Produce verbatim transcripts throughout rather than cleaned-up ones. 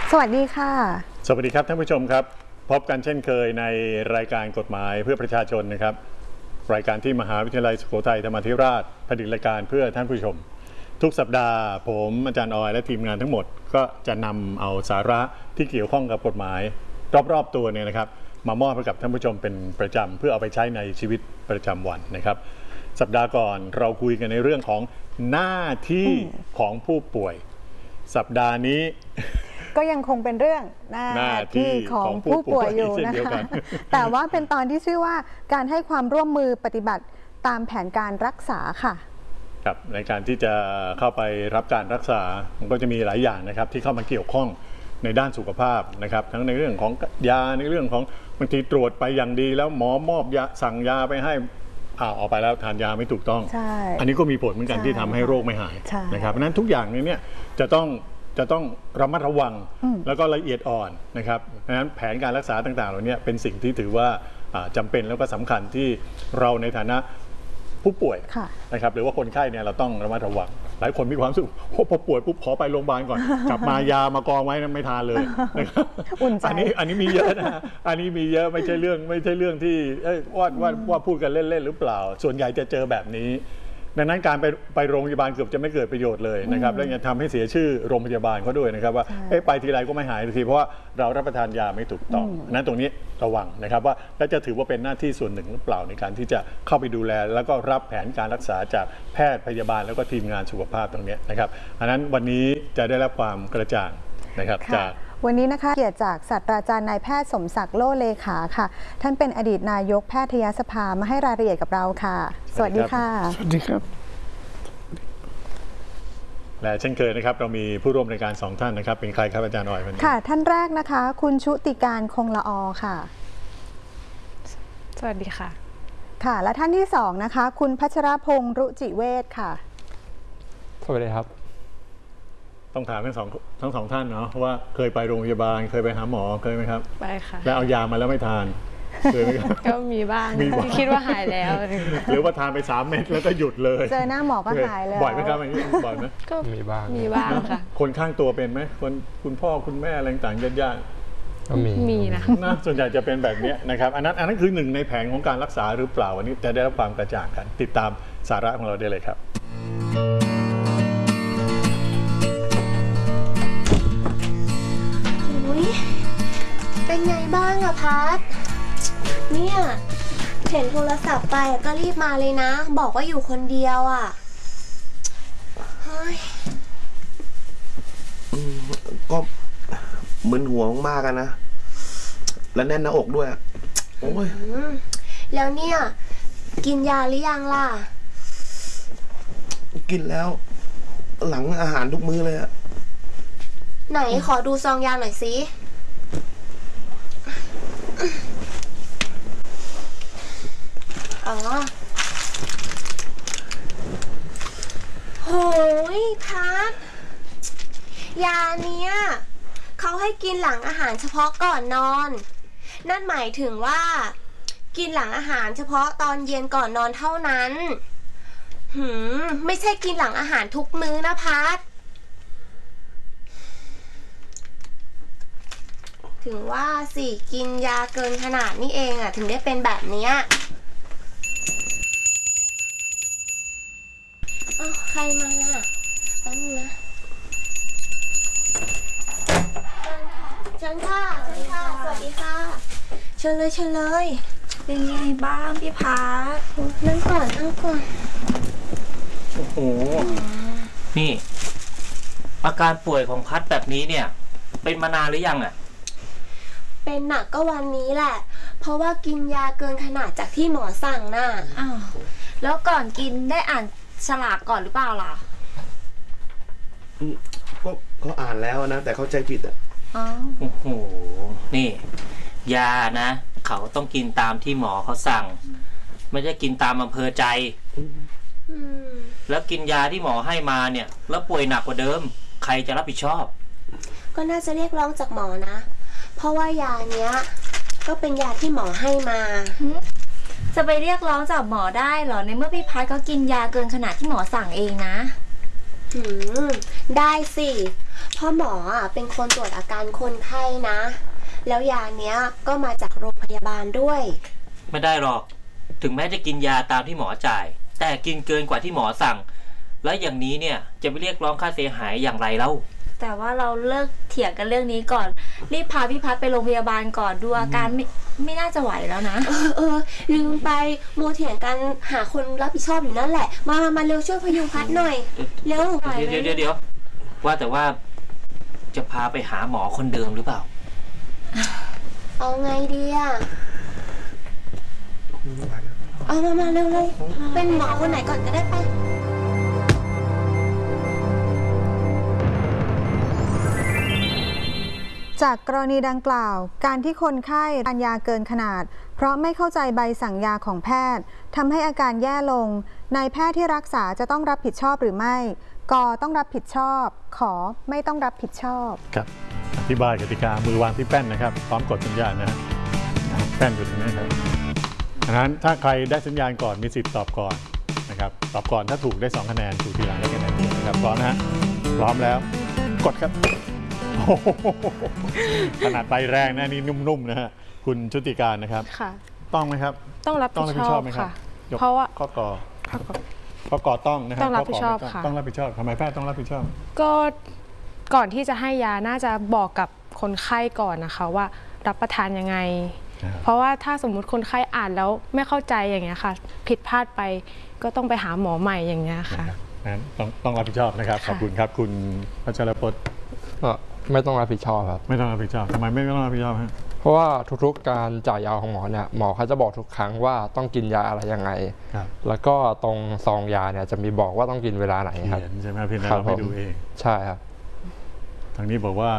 สวัสดีค่ะสวัสดีครับท่านผู้ชมครับพบกันเช่นเคยในรายการกฎหมายเพื่อประชาชนนะครับรายการที่มหาวิทยาลัยสุโขทัยธรรมาธิราชผลิตรายการเพื่อท่านผู้ชมทุกสัปดาห์ผมอาจารย์ออยและทีมงานทั้งหมดก็จะนำเอาสาระที่เกี่ยวข้องกับกฎหมายรอบๆตัวเนี่ยนะครับมามอบให้กับท่านผู้ชมเป็นประจำเพื่อเอาไปใช้ในชีวิตประจำวันนะครับสัปดาห์ก่อนเราคุยกันในเรื่องของหน้าที่ของผู้ป่วยสัปดาห์นี้ก็ยังคงเป็นเรื่องหน้าที่ของผู้ป่วยอยู่นะคะแต่ว่าเป็นตอนที่ชื่อว่าการให้ความร่วมมือปฏิบัติตามแผนการรักษาค่ะครับในการที่จะเข้าไปรับการรักษามันก็จะมีหลายอย่างนะครับที่เข้ามาเกี่ยวข้องในด้านสุขภาพนะครับทั้งในเรื่องของยาในเรื่องของบางทีตรวจไปอย่างดีแล้วหมอมอบยาสั่งยาไปให้อ้าวออกไปแล้วทานยาไม่ถูกต้องอันนี้ก็มีผลเหมือนกันที่ทำให้โรคไม่หายนะครับเพราะนั้นทุกอย่างนี้เนี่ยจะต้องจะต้องระมัดระวังแล้วก็ละเอียดอ่อนนะครับดังนั้นแผนการรักษาต่างๆเหล่านี้เป็นสิ่งที่ถือว่าจำเป็นแล้วก็สำคัญที่เราในฐานะผู้ป่วยนะครับหรือว่าคนไข้เนี่ยเราต้องระมัดระวังหลายคนมีความรู้สึกพอป่วยปุ๊บขอไปโรงพยาบาลก่อนกลับมายามากองไว้นั้นไม่ทานเลยนะครับอันนี้อันนี้มีเยอะนะอันนี้มีเยอะไม่ใช่เรื่องไม่ใช่เรื่องที่ว่าว่าว่าพูดกันเล่นๆหรือเปล่าส่วนใหญ่จะเจอแบบนี้ดังนั้นการไปไปโรงพยาบาลเกือบจะไม่เกิดประโยชน์เลยนะครับและยังทำให้เสียชื่อโรงพยาบาลเขาด้วยนะครับว่าไปทีไรก็ไม่หายทีเพราะว่าเรารับประทานยาไม่ถูกต้องนั้นตรงนี้ระวังนะครับว่าและจะถือว่าเป็นหน้าที่ส่วนหนึ่งหรือเปล่าในการที่จะเข้าไปดูแลแล้วก็รับแผนการรักษาจากแพทย์พยาบาลแล้วก็ทีมงานสุขภาพตรงนี้นะครับอันนั้นวันนี้จะได้รับความกระจ่างนะครับจากวันนี้นะคะเกียรติจากศาสตราจารย์นายแพทย์สมศักดิ์โลเลขาค่ะท่านเป็นอดีตนายกแพทยสภามาให้รายละเอียดกับเราค่ะสวัสดีค่ะสวัสดีครับและเช่นเคยนะครับเรามีผู้ร่วมในการสองท่านนะครับเป็นใครครับอาจารย์ออยวันนี้ค่ะท่านแรกนะคะคุณชุติการคงละอค่ะสวัสดีค่ะค่ะและท่านที่สองนะคะคุณพัชรพงษ์รุจิเวชค่ะสวัสดีครับต้องถามทั้งสองทั้งสองท่านเนาะว่าเคยไปโรงพยาบาลเคยไปหาหมอเคยไหมครับไปค่ะแล้วเอายามาแล้วไม่ทานเคยไหมครับก็มีบ้างที่คิดว่าหายแล้วหรือว่าทานไปสามเม็ดแล้วก็หยุดเลยเจอหน้าหมอก็หายแล้วบ่อยไหมครับอย่างนี้บ่อยไหมก็มีบ้างมีบ้างค่ะคนข้างตัวเป็นไหมคนคุณพ่อคุณแม่อะไรต่างญาติก็มีมีนะนะส่วนใหญ่จะเป็นแบบนี้นะครับอันนั้นอันนั้นคือหนึ่งในแผนของการรักษาหรือเปล่าวันนี้จะได้รับความกระจ่างกันติดตามสาระของเราได้เลยครับเป็นไงบ้างอะพัดเนี่ยเห็นโทรศัพท์ไปก็รีบมาเลยนะบอกว่าอยู่คนเดียวอะเฮ้ยก็มึนหัวมากกันนะและแน่นหน้าอกด้วยโอ้ยแล้วเนี่ยกินยาหรือยังล่ะกินแล้วหลังอาหารทุกมื้อเลยอะไหนขอดูซองยาหน่อยสิอ๋อโหยพัดยาเนี้ยเขาให้กินหลังอาหารเฉพาะก่อนนอนนั่นหมายถึงว่ากินหลังอาหารเฉพาะตอนเย็นก่อนนอนเท่านั้นหืมไม่ใช่กินหลังอาหารทุกมื้อนะพัดถึงว่าสิกินยาเกินขนาดนี่เองอ่ะถึงได้เป็นแบบนี้อ้าวใครมาอ่ะแป๊บนึงนะเชิญค่ะเชิญค่ะสวัสดีค่ะเชิญเลยเชิญเลยเป็นไงบ้างพี่พัดนั่งก่อนนั่งก่อนโอ้โหนี่อาการป่วยของพัดแบบนี้เนี่ยเป็นมานานหรือยังอ่ะเป็นหนักก็วันนี้แหละเพราะว่ากินยาเกินขนาดจากที่หมอสั่งน่ะอ้าวแล้วก่อนกินได้อ่านฉลากก่อนหรือเปล่าล่ะก็เขาอ่านแล้วนะแต่เข้าใจผิดอ่ะอ๋อโอ้โหนี่ยานะเขาต้องกินตามที่หมอเขาสั่งไม่ใช่กินตามอำเภอใจแล้วกินยาที่หมอให้มาเนี่ยแล้วป่วยหนักกว่าเดิมใครจะรับผิดชอบก็น่าจะเรียกร้องจากหมอนะเพราะว่ายาเนี้ยก็เป็นยาที่หมอให้มาจะไปเรียกร้องจากหมอได้เหรอในเมื่อพี่พัดก็กินยาเกินขนาดที่หมอสั่งเองนะหืมได้สิเพราะหมออ่ะเป็นคนตรวจอาการคนไข้นะ แล้วยาเนี้ยก็มาจากโรงพยาบาลด้วยไม่ได้หรอกถึงแม้จะกินยาตามที่หมอจ่าย แต่กินเกินกว่าที่หมอสั่ง แล้วอย่างนี้เนี่ยจะไปเรียกร้องค่าเสียหายอย่างไรเล่าแต่ว่าเราเลิกเถียงกันเรื่องนี้ก่อนรีบพาพี่พัดไปโรงพยาบาลก่อนดูอาการไม่ไม่น่าจะไหวแล้วนะเออเออลืมไปโมวเถียงกันหาคนรับผิดชอบอยู่นั่นแหละ มามามาเร็วช่วยพยุงพัดหน่อยเร็วไหวไหมเดี๋ยวเดี๋ยวเดี๋ยวว่าแต่ว่าจะพาไปหาหมอคนเดิมหรือเปล่าเอาไงดีอ่ะเอามามาเร็วเลยเป็นหมอคนไหนก่อนก็ได้ไปจากกรณีดังกล่าวการที่คนไข้ทานยาเกินขนาดเพราะไม่เข้าใจใบสั่งยาของแพทย์ทำให้อาการแย่ลงนายแพทย์ที่รักษาจะต้องรับผิดชอบหรือไม่กต้องรับผิดชอบขอไม่ต้องรับผิดชอบครับอธิบายกติกามือวางที่แป้นนะครับพร้อมกดสัญญาณนะฮะแป้นอยู่ตรงนี้ครับดังนั้นถ้าใครได้สัญญาณก่อนมีสิทธิ์ตอบก่อนนะครับตอบก่อนถ้าถูกได้สองคะแนนถูกทีหลังได้คะแนนนะครับพร้อมนะฮะพร้อมแล้วกดครับขนาดใบแรงนะนี่นุ่มๆนะฮะคุณชุติการนะครับค่ะต้องไหมครับต้องรับผิดชอบค่ะเพราะว่าข้อกอข้อกอต้องนะครับต้องรับผิดชอบค่ะต้องรับผิดชอบทำไมแพทย์ต้องรับผิดชอบก็ก่อนที่จะให้ยาน่าจะบอกกับคนไข้ก่อนนะคะว่ารับประทานยังไงเพราะว่าถ้าสมมุติคนไข้อ่านแล้วไม่เข้าใจอย่างเงี้ยค่ะผิดพลาดไปก็ต้องไปหาหมอใหม่อย่างเงี้ยค่ะนั้นต้องต้องรับผิดชอบนะครับขอบคุณครับคุณพัชรพจน์ก็ไม่ต้องรับผิดชอบครับไม่ต้องรับผิดชอบทำไมไม่ต้องรับผิดชอบฮะเพราะว่าทุกๆการจ่ายยาของหมอเนี่ยหมอเขาจะบอกทุกครั้งว่าต้องกินยาอะไรยังไงแล้วก็ตรงซองยาเนี่ยจะมีบอกว่าต้องกินเวลาไหนครับใช่ไหมพี่นะเราไปดูเองใช่ครับทางนี้บอกว่า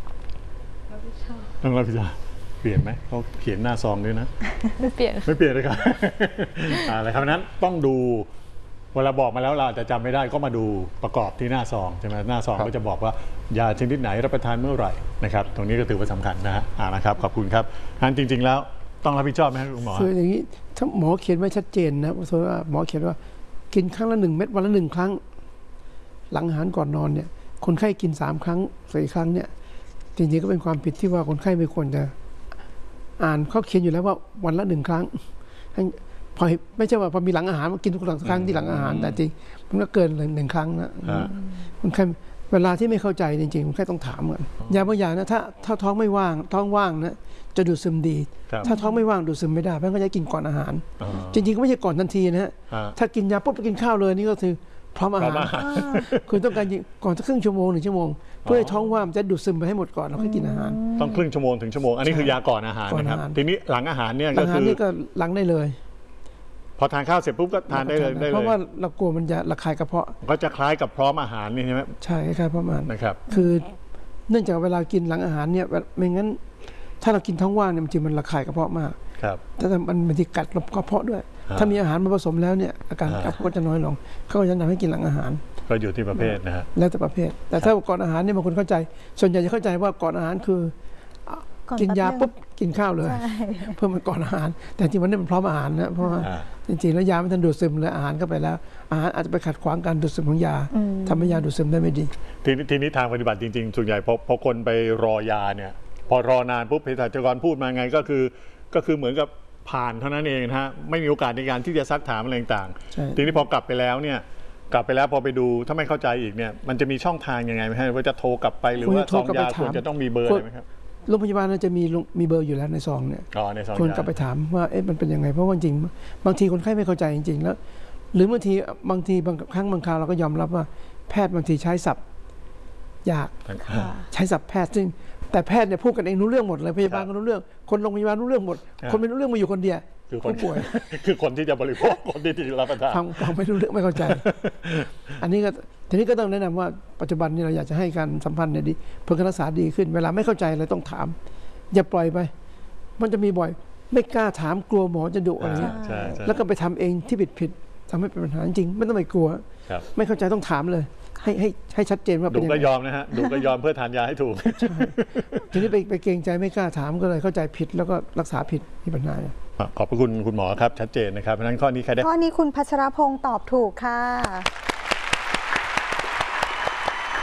ต้องรับผิดชอบเปลี่ยนไหมเขาเขียนหน้าซองด้วยนะไม่เปลี่ยนไม่เปลี่ยนเลยครับอะไรครับนั้นต้องดูเวลาบอกมาแล้วเราอาจจะจำไม่ได้ก็มาดูประกอบที่หน้าซองใช่ไหมหน้าซองก็จะบอกว่ายาชนิดไหนรับประทานเมื่อไหร่นะครับตรงนี้ก็ถือว่าสำคัญนะฮะอ่านะครับขอบคุณครับงั้นจริงๆแล้วต้องรับผิดชอบไหมครับคุณหมอคืออย่างนี้ถ้าหมอเขียนไว้ชัดเจนนะสมมติว่าหมอเขียนว่ากินครั้งละหนึ่งเม็ดวันละหนึ่งครั้งหลังอาหารก่อนนอนเนี่ยคนไข้กินสามครั้งสี่ครั้งเนี่ยจริงๆก็เป็นความผิดที่ว่าคนไข้ไม่ควรจะอ่านเขาเขียนอยู่แล้วว่าวันละหนึ่งครั้งพอไม่ใช่ว่าพอมีหลังอาหารมากินทุกครั้งที่หลังอาหารแต่จริงมันก็เกินเลยหนึ่งครั้งนะคนไข้เวลาที่ไม่เข้าใจจริงๆคนไข้ต้องถามกันยาบางอย่างนะถ้าถ้าท้องไม่ว่างท้องว่างนะจะดูดซึมดีถ้าท้องไม่ว่างดูดซึมไม่ได้เพราะก็จะกินก่อนอาหารจริงๆก็ไม่ใช่ก่อนทันทีนะฮะถ้ากินยาปุ๊บไปกินข้าวเลยนี่ก็คือพร้อมอาหารคุณต้องการก่อนสักครึ่งชั่วโมงหนึ่งชั่วโมงเพื่อให้ท้องว่างจะดูดซึมไปให้หมดก่อนแล้วค่อยกินอาหารต้องครึ่งชั่วโมงถึงชั่วโมงอันนี้คือยาก่อนอาหารนะครับทีนี้หลังอาหารเนี่ยก็คือนี่ก็หลังได้เลยพอทานข้าวเสร็จปุ๊บก็ทานได้เลยเพราะว่าเรากลัวมันจะระคายกระเพาะก็จะคล้ายกับพร้อมอาหารนี่ใช่ไหมใช่คล้ายพร้อมอาหารนะครับคือเนื่องจากเวลากินหลังอาหารเนี่ยไม่งั้นถ้าเรากินท้องว่างเนี่ยมันจริงมันระคายกระเพาะมากครับแต่มันมันที่กัดกระเพาะด้วยถ้ามีอาหารมาผสมแล้วเนี่ยอาการกระเพาะจะน้อยลงเขาก็จะแนะนำให้กินหลังอาหารก็อยู่ที่ประเภทนะฮะแล้วแต่ประเภทแต่ถ้าก่อนอาหารเนี่ยบางคนเข้าใจส่วนใหญ่จะเข้าใจว่าก่อนอาหารคือกินยาปุ๊บกินข้าวเลยเพื่อมันก่อนอาหารแต่จริงมันนี่มันพร้อมอาหารนะเพราะว่าจริงๆแล้วยาไม่ทันดูดซึมเลยอาหารเข้าไปแล้วอาหารอาจจะไปขัดขวางการดูดซึมของยาทำให้ยาดูดซึมได้ไม่ดีทีนี้ทีนี้ทางปฏิบัติจริงๆส่วนใหญ่พอพอคนไปรอยาเนี่ยพอรอนานปุ๊บเภสัชกรพูดมาไงก็คือก็คือเหมือนกับผ่านเท่านั้นเองนะฮะไม่มีโอกาสในการที่จะซักถามอะไรต่างๆทีนี้พอกลับไปแล้วเนี่ยกลับไปแล้วพอไปดูถ้าไม่เข้าใจอีกเนี่ยมันจะมีช่องทางยังไงไหมฮะว่าจะโทรกลับไปหรือว่าซองยาควรจะต้องมีเบอร์อะไรไหมครับโรงพยาบาลจะมีมีเบอร์อยู่แล้วในซองเนี่ยคนกลับไปถามว่าเอ๊ะมันเป็นยังไงเพราะว่าจริงบางทีคนไข้ไม่เข้าใจจริงๆแล้วหรือบางทีบางทีบางครั้งบางคราวเราก็ยอมรับว่าแพทย์บางทีใช้ศัพท์ยากใช้ศัพท์แพทย์ซึ่งแต่แพทย์เนี่ยพูดกันเองรู้เรื่องหมดเลยพยาบาลก็รู้เรื่องคนโรงพยาบาลรู้เรื่องหมดคนไม่รู้เรื่องมาอยู่คนเดียวคือคนป่วยคือคนที่จะบริโภคคนที่ที่รับประทานฟังไม่รู้เรื่องไม่เข้าใจอันนี้ก็ทีนี้ก็ต้องแนะนำว่าปัจจุบันนี้เราอยากจะให้การสัมพันธ์เนี่ยดีเพื่อการรักษาดีขึ้นเวลาไม่เข้าใจเลยต้องถามอย่าปล่อยไปมันจะมีบ่อยไม่กล้าถามกลัวหมอจะดุอะไรเงี้ยแล้วก็ไปทำเองที่ผิดผิดทำให้เป็นปัญหาจริงไม่ต้องไปกลัวไม่เข้าใจต้องถามเลยให้ให้ให้ชัดเจนว่าเป็นยังไงดุก็ยอมนะฮะดุก็ยอมเพื่อทานยาให้ถูกทีนี้ไปไปเกรงใจไม่กล้าถามก็เลยเข้าใจผิดแล้วก็รักษาผิดมีปัญหาขอบพระคุณคุณหมอครับชัดเจนนะครับเพราะนั้นข้อนี้ใครได้ข้อนี้คุณพัชรพงศ์ตอบถูกค่ะ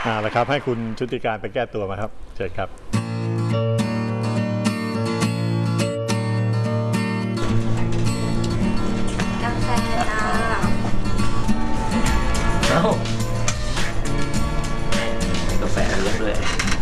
อ่าแล้วครับให้คุณชุติการไปแก้ตัวมาครับเชิญครับกาแฟจ้าเอ้ากาแฟเลี้ยงด้วย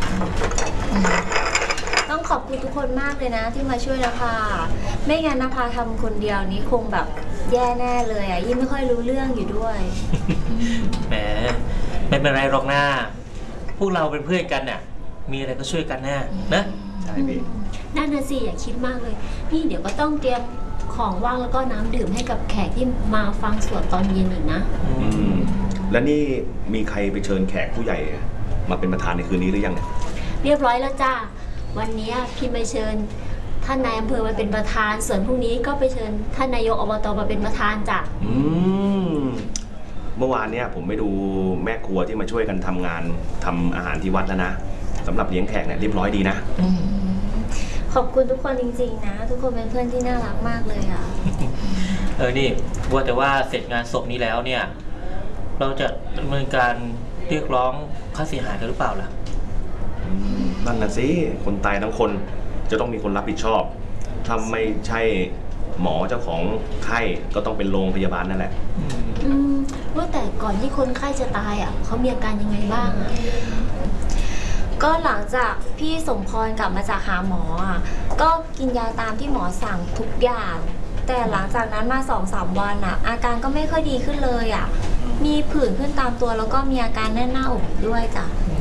ต้องขอบคุณทุกคนมากเลยนะที่มาช่วยนภาไม่งั้นนภาทำคนเดียวนี้คงแบบแย่แน่เลยอ่ะยิ่งไม่ค่อยรู้เรื่องอยู่ด้วยแหมไม่เป็นไรหรอกหน้าพวกเราเป็นเพื่อนกันน่ะมีอะไรก็ช่วยกันแน่นะใช่พี่นั่นน่ะสิอย่าคิดมากเลยนี่เดี๋ยวก็ต้องเตรียมของว่างแล้วก็น้ำดื่มให้กับแขกที่มาฟังสวดตอนเย็นอีกนะอืมแล้วนี่มีใครไปเชิญแขกผู้ใหญ่มาเป็นประธานในคืนนี้หรือยังเนี่ยเรียบร้อยแล้วจ้าวันนี้พี่ไปเชิญท่านนายอำเภอมาเป็นประธานส่วนพรุ่งนี้ก็ไปเชิญท่านนายกอบตมาเป็นประธานจ้ะอืมเมื่อวานเนี่ยผมไปดูแม่ครัวที่มาช่วยกันทำงานทำอาหารที่วัดแล้วนะสำหรับเลี้ยงแขกเนี่ยเรียบร้อยดีนะขอบคุณทุกคนจริงๆนะทุกคนเป็นเพื่อนที่น่ารักมากเลยอ่ะเออนี่ว่าแต่ว่าเสร็จงานศพนี้แล้วเนี่ยเราจะดำเนินการเรียกร้องค่าเสียหายกันหรือเปล่าล่ะนั่นน่ะสิคนตายทั้งคนจะต้องมีคนรับผิดชอบถ้าไม่ใช่หมอเจ้าของไข้ก็ต้องเป็นโรงพยาบาลนั่นแหละอืมว่าแต่ก่อนที่คนไข้จะตายอ่ะเขามีอาการยังไงบ้างอ่ะก็หลังจากพี่สมพรกลับมาจากหาหมออ่ะก็กินยาตามที่หมอสั่งทุกอย่าง แต่หลังจากนั้นมาสองสามวันอ่ะอาการก็ไม่ค่อยดีขึ้นเลยอ่ะมีผื่นขึ้นตามตัวแล้วก็มีอาการแน่นหน้าอกด้วยจ้ะอื